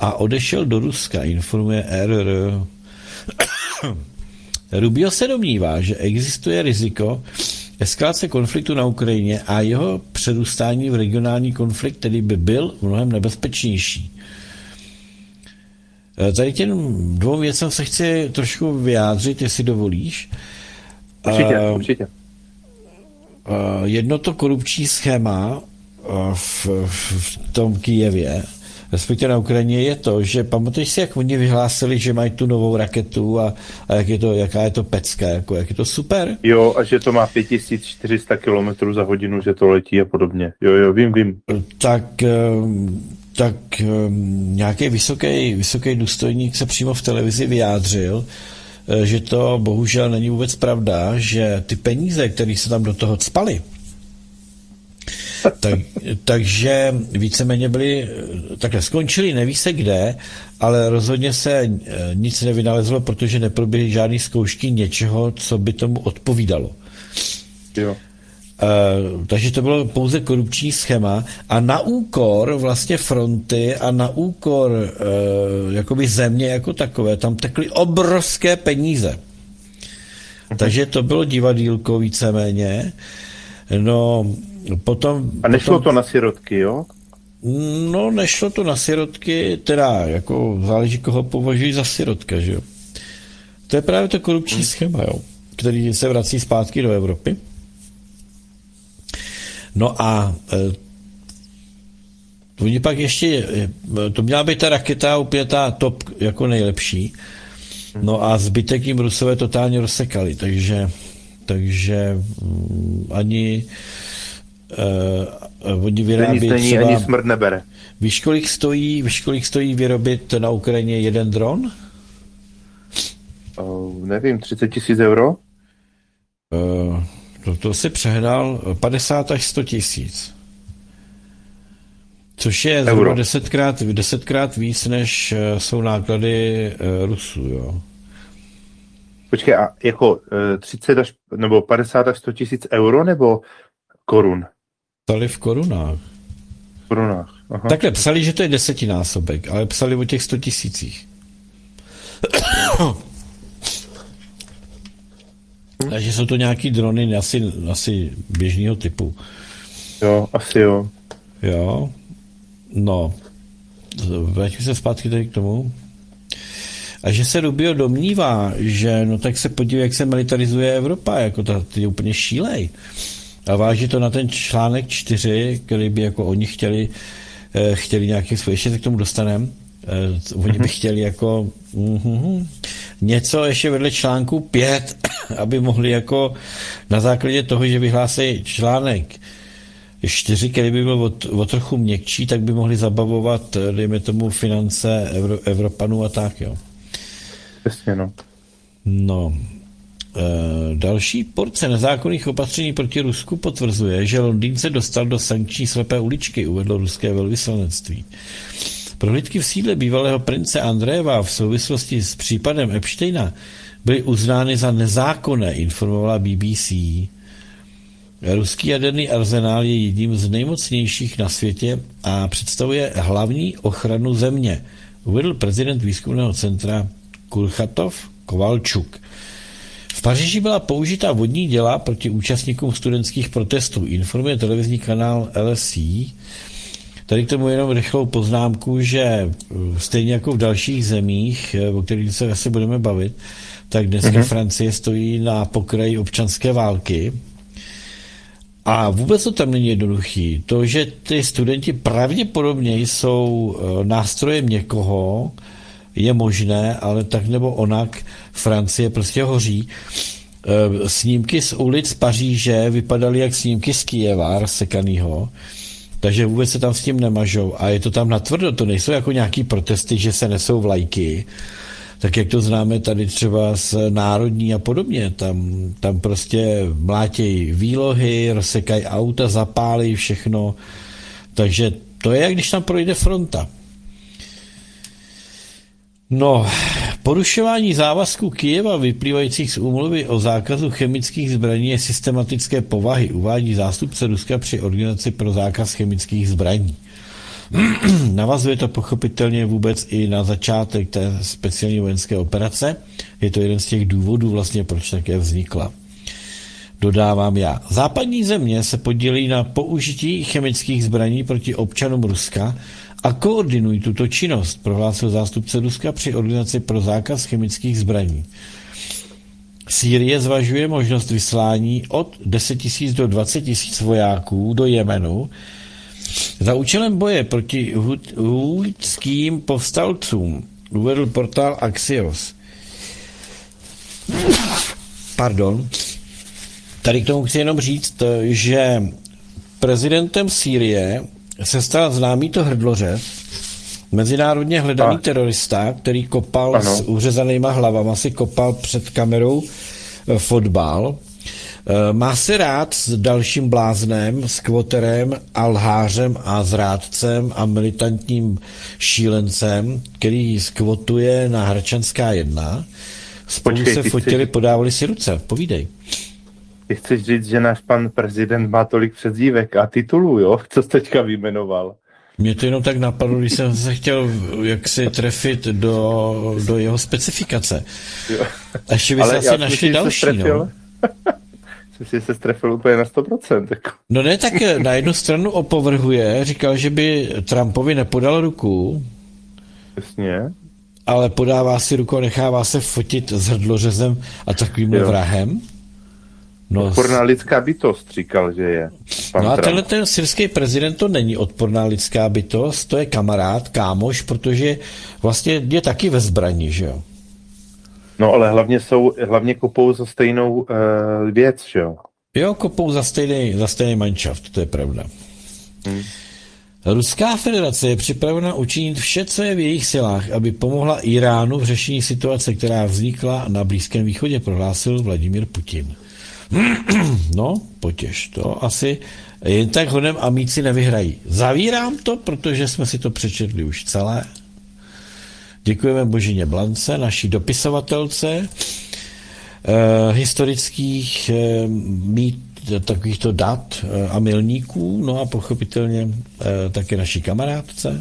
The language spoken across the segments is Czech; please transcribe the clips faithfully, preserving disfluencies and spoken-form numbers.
a odešel do Ruska, informuje R R. Rubio se domnívá, že existuje riziko eskalace konfliktu na Ukrajině a jeho přerůstání v regionální konflikt, který by byl mnohem nebezpečnější. Tady těm dvou věcem se chci trošku vyjádřit, jestli dovolíš. Určitě, uh, určitě. Uh, jedno to korupční schéma uh, v, v tom Kyjevě, respektive na Ukrajině, je to, že pamatuješ si, jak oni vyhlásili, že mají tu novou raketu a, a jak je to, jaká je to pecka, jako, jak je to super. Jo, a že to má pět tisíc čtyři sta kilometrů za hodinu, že to letí a podobně. Jo, jo, vím, vím. Tak, tak nějaký vysoký, vysoký důstojník se přímo v televizi vyjádřil, že to bohužel není vůbec pravda, že ty peníze, které se tam do toho cpaly, tak, takže víceméně byli, takhle skončili, neví se kde, ale rozhodně se nic nevynalezlo, protože neproběhly žádné zkoušky něčeho, co by tomu odpovídalo. Jo. Uh, takže to bylo pouze korupční schéma a na úkor vlastně fronty a na úkor uh, jakoby země jako takové, tam tekly obrovské peníze. Uh-huh. Takže to bylo divadýlko víceméně. No, potom... A nešlo potom, to na sirotky, jo? No, nešlo to na sirotky, teda jako záleží, koho považují za sirotka, že jo. To je právě to korupční uh-huh. schéma, jo, který se vrací zpátky do Evropy. No a e, oni pak ještě, to měla být ta raketa úplně ta top jako nejlepší, no a zbytek jim Rusové totálně rozsekali, takže, takže mm, ani e, oni vyrábí není, třeba... Ani smrt nebere. Víš, kolik stojí, víš, kolik stojí vyrobit na Ukrajině jeden dron? Uh, nevím, třicet tisíc euro? Uh, To, to si přehnal padesát až sto tisíc. Což je zhruba desetkrát, desetkrát víc, než jsou náklady uh, Rusů, jo. Počkej, a jako uh, třicet až, nebo padesát až sto tisíc euro, nebo korun? Psali v korunách. V korunách, aha. Takhle psali, že to je desetinásobek, ale psali o těch sto tisících. Takže jsou to nějaký drony asi, asi běžného typu. Jo, asi jo. Jo. No. Vrátím se zpátky tady k tomu. A že se Rubio domnívá, že no tak se podívej, jak se militarizuje Evropa, jako ta, ty je úplně šílej. A váží to na ten článek čtyři, který by jako oni chtěli, eh, chtěli nějaký svůj, ještě se k tomu dostaneme. Eh, oni by chtěli jako mm, něco ještě vedle článku pět, aby mohli jako na základě toho, že vyhlásí článek čtyři, který by byl o, o trochu měkčí, tak by mohli zabavovat, dejme tomu, finance Evro, Evropanů a tak, jo. Přesně, no. No. E, další porce nezákonných opatření proti Rusku potvrzuje, že Londýn se dostal do sankční slepé uličky, uvedlo ruské velvyslanectví. Prohlídky v sídle bývalého prince Andrejeva v souvislosti s případem Epsteina byly uznány za nezákonné, informovala B B C. Ruský jaderný arzenál je jedním z nejmocnějších na světě a představuje hlavní ochranu země, uvedl prezident výzkumného centra Kurchatov Kovalčuk. V Paříži byla použita vodní děla proti účastníkům studentských protestů, informuje televizní kanál L S C. Tady k tomu jenom rychlou poznámku, že stejně jako v dalších zemích, o kterých se asi budeme bavit, tak dneska mm-hmm. Francie stojí na pokraji občanské války. A vůbec to tam není jednoduchý. To, že ty studenti pravděpodobně jsou nástrojem někoho, je možné, ale tak nebo onak Francie prostě hoří. Snímky z ulic Paříže vypadaly jak snímky z Kyjeva, rozsekanýho, takže vůbec se tam s tím nemažou. A je to tam natvrdo, to nejsou jako nějaký protesty, že se nesou vlajky, tak jak to známe tady třeba z Národní a podobně. Tam, tam prostě mlátějí výlohy, rozsekají auta, zapálí všechno. Takže to je, jak když tam projde fronta. No, porušování závazků Kyjeva vyplývajících z úmluvy o zákazu chemických zbraní je systematické povahy, uvádí zástupce Ruska při Organizaci pro zákaz chemických zbraní. Navazuje to pochopitelně vůbec i na začátek té speciální vojenské operace. Je to jeden z těch důvodů vlastně, proč také vznikla. Dodávám já. Západní země se podílí na použití chemických zbraní proti občanům Ruska a koordinují tuto činnost, prohlásil zástupce Ruska při organizaci pro zákaz chemických zbraní. Sýrie zvažuje možnost vyslání od deset tisíc do dvacet tisíc vojáků do Jemenu za účelem boje proti hútským povstalcům, uvedl portál Axios. Pardon. Tady k tomu chci jenom říct, že prezidentem Sýrie se stal známý to hrdlořez, mezinárodně hledaný a. terorista, který kopal ano. s uřezanýma hlavama, si kopal před kamerou fotbal. Má se rád s dalším bláznem, skvoterem a lhářem a zrádcem a militantním šílencem, který skvotuje na Hradčanská jedna. Spolu Počkej, se fotili, chceš... podávali si ruce. Povídej. Ty chceš říct, že náš pan prezident má tolik přezdívek a titulů, jo? Co jsi teďka vyjmenoval? Mě to jenom tak napadlo, když jsem se chtěl jaksi trefit do, do jeho specifikace. Jo. A ještě by se asi našli další, no. Myslím, že se strefil úplně na sto procent. Jako. No ne, tak na jednu stranu opovrhuje, říkal, že by Trumpovi nepodal ruku. Jasně. Ale podává si ruku a nechává se fotit s hrdlořezem a takovým vrahem. No, odporná lidská bytost, říkal, že je. No a tenhle ten syrský prezident to není odporná lidská bytost, to je kamarád, kámoš, protože vlastně je taky ve zbraní, že jo? No ale hlavně jsou, hlavně kopou za stejnou uh, věc, že jo? Jo, kopou za stejný, za stejný manšaft, to je pravda. Hmm. Ruská federace je připravena učinit vše, co je v jejich silách, aby pomohla Iránu v řešení situace, která vznikla na Blízkém východě, prohlásil Vladimír Putin. No, potěž to asi jen tak honem amíci nevyhrají. Zavírám to, protože jsme si to přečetli už celé. Děkujeme Božině Blance, naší dopisovatelce eh, historických eh, mít takovýchto dat eh, a milníků, no a pochopitelně eh, také naší kamarádce.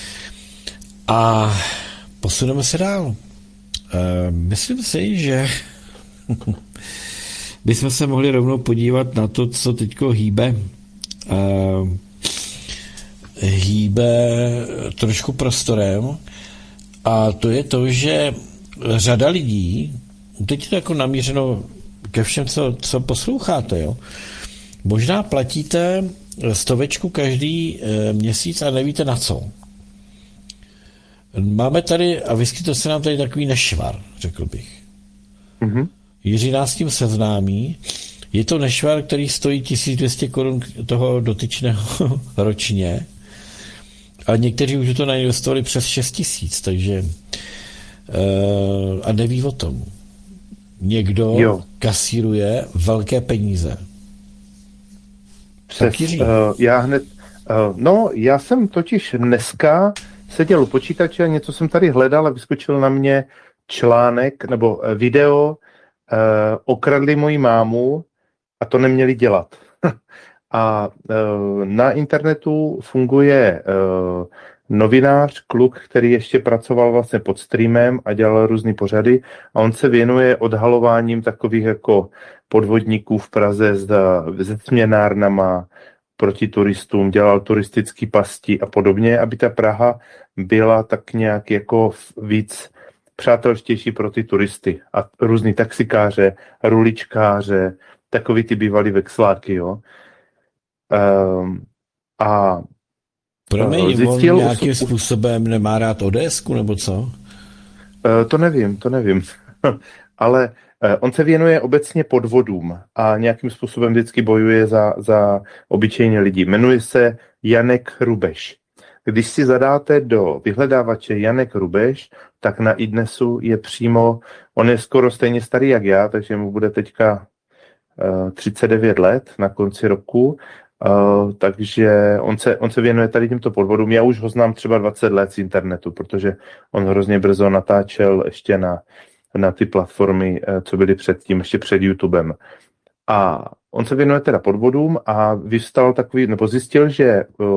A posuneme se dál. Eh, myslím si, že bychom se mohli rovnou podívat na to, co teďko hýbe uh, hýbe trošku prostorem, a to je to, že řada lidí, teď je to jako namířeno ke všem, co, co posloucháte, jo. Možná platíte stovečku každý uh, měsíc a nevíte na co. Máme tady, a vyskytl se nám tady takový nešvar, řekl bych. Mhm. Jiří nás tím seznámí. Je to nešvar, který stojí tisíc dvě stě korun toho dotyčného ročně, ale někteří už to nainvestovali přes šest tisíc, takže uh, a neví o tom. Někdo jo. kasíruje velké peníze. Přes, uh, já hned, uh, no, já jsem totiž dneska seděl u počítače a něco jsem tady hledal a vyskočil na mě článek nebo video. Uh, okradli moji mámu a to neměli dělat. A uh, na internetu funguje uh, novinář, kluk, který ještě pracoval vlastně pod streamem a dělal různý pořady a on se věnuje odhalováním takových jako podvodníků v Praze se směnárnama proti turistům, dělal turistický pasti a podobně, aby ta Praha byla tak nějak jako víc přátelštější pro ty turisty a různý taxikáře, ruličkáře, takový ty bývalý vexláky, jo. Um, a Promiň, zjistil, on nějakým způsobem nemá rád ODSku, nebo co? Uh, to nevím, to nevím. Ale uh, on se věnuje obecně podvodům a nějakým způsobem vždycky bojuje za, za obyčejné lidi. Jmenuje se Janek Rubeš. Když si zadáte do vyhledávače Janek Rubeš, tak na iDnesu je přímo, on je skoro stejně starý jak já, takže mu bude teďka uh, třicet devět let na konci roku, uh, takže on se, on se věnuje tady těmto podvodům. Já už ho znám třeba dvacet let z internetu, protože on hrozně brzo natáčel ještě na, na ty platformy, uh, co byly předtím, ještě před YouTubem. A on se věnuje teda podvodům a vyvstal takový, nebo zjistil, že uh,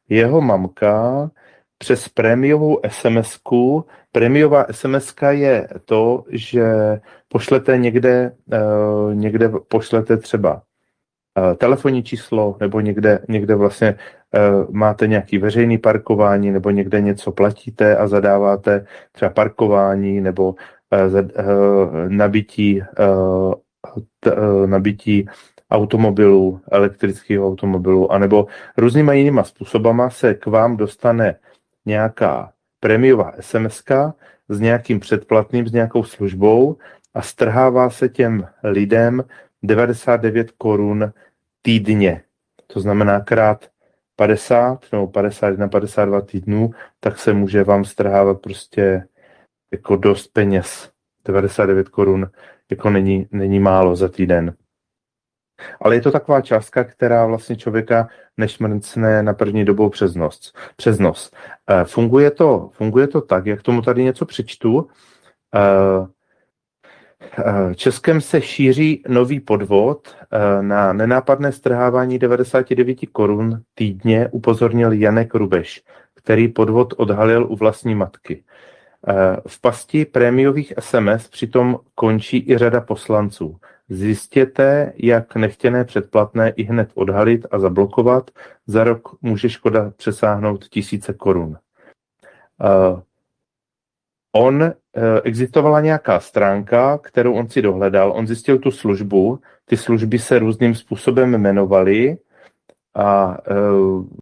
jeho mamka přes prémiovou SMSku. Prémiová SMSka je to, že pošlete někde, uh, někde pošlete třeba uh, telefonní číslo, nebo někde, někde vlastně uh, máte nějaký veřejný parkování, nebo někde něco platíte a zadáváte třeba parkování, nebo uh, zad, uh, nabití, uh, t, uh, nabití automobilů, elektrických automobilů, anebo různýma jinýma způsobama se k vám dostane nějaká prémiová SMSka s nějakým předplatným, s nějakou službou a strhává se těm lidem devadesát devět korun týdně. To znamená krát padesát nebo padesát jedna, padesát dva týdnů, tak se může vám strhávat prostě jako dost peněz. devadesát devět korun jako není, není málo za týden. Ale je to taková částka, která vlastně člověka nešmrcne na první dobou přes nos. Přes nos. E, funguje, to, funguje to tak, jak tomu tady něco přečtu. E, e, Českem se šíří nový podvod e, na nenápadné strhávání devadesát devět korun týdně, upozornil Janek Rubeš, který podvod odhalil u vlastní matky. E, v pasti prémiových es em es přitom končí i řada poslanců. Zjistěte, jak nechtěné předplatné i hned odhalit a zablokovat. Za rok může škoda přesáhnout tisíce korun. Uh, on, uh, existovala nějaká stránka, kterou on si dohledal, on zjistil tu službu, ty služby se různým způsobem jmenovaly a uh,